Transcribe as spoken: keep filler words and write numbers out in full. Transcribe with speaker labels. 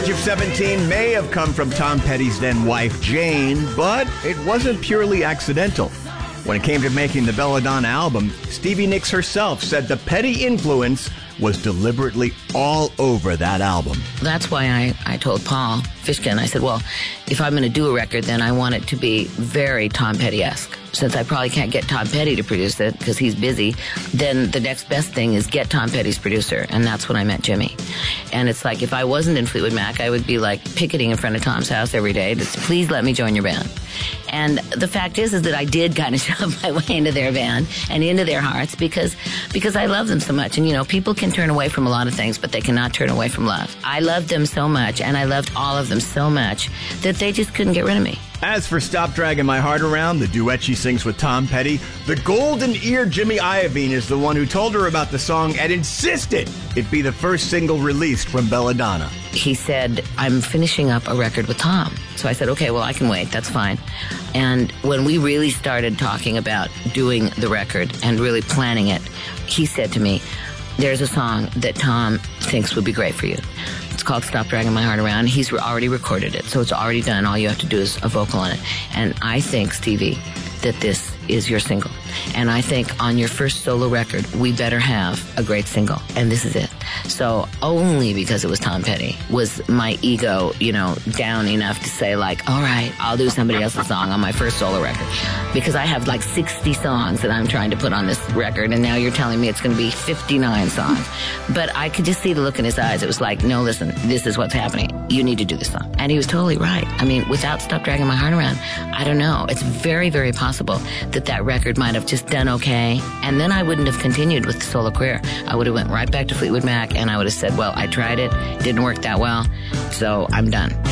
Speaker 1: Edge of seventeen may have come from Tom Petty's then wife, Jane, but it wasn't purely accidental. When it came to making the Belladonna album, Stevie Nicks herself said the Petty influence was deliberately all over that album.
Speaker 2: That's why I, I told Paul Fishkin, I said, well, if I'm going to do a record, then I want it to be very Tom Petty-esque. Since I probably can't get Tom Petty to produce it because he's busy, then the next best thing is get Tom Petty's producer, and that's when I met Jimmy. And it's like, if I wasn't in Fleetwood Mac, I would be like picketing in front of Tom's house every day to please let me join your band. And the fact is, is that I did kind of shove my way into their band and into their hearts because because I love them so much. And, you know, people can turn away from a lot of things, but they cannot turn away from love. I loved them so much, and I loved all of them so much that they just couldn't get rid of me.
Speaker 1: As for Stop Dragging My Heart Around, the duet she sings with Tom Petty, the golden-eared Jimmy Iovine is the one who told her about the song and insisted it be the first single released from Belladonna.
Speaker 2: He said, I'm finishing up a record with Tom. So I said, okay, well, I can wait. That's fine. And when we really started talking about doing the record and really planning it, he said to me, there's a song that Tom thinks would be great for you. It's called Stop Dragging My Heart Around. He's already recorded it, so it's already done. All you have to do is a vocal on it. And I think, Stevie, that this is your single. And I think on your first solo record, we better have a great single. And this is it. So only because it was Tom Petty was my ego, you know, down enough to say, like, all right, I'll do somebody else's song on my first solo record. Because I have like sixty songs that I'm trying to put on this record, and now you're telling me it's going to be fifty-nine songs. But I could just see the look in his eyes. It was like, no, listen, this is what's happening. You need to do this song. And he was totally right. I mean, without Stop Dragging My Heart Around, I don't know. It's very, very possible that that record might have just done okay. And then I wouldn't have continued with the solo career. I would have went right back to Fleetwood Mac, and I would have said, well, I tried it. Didn't work that well. So I'm done.